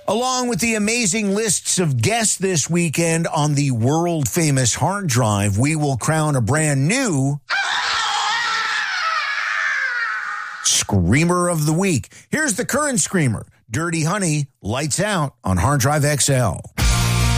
Along with the amazing lists of guests this weekend on the world-famous hard drive, we will crown a brand new Screamer of the Week. Here's the current Screamer, Dirty Honey, Lights Out on Hard Drive XL.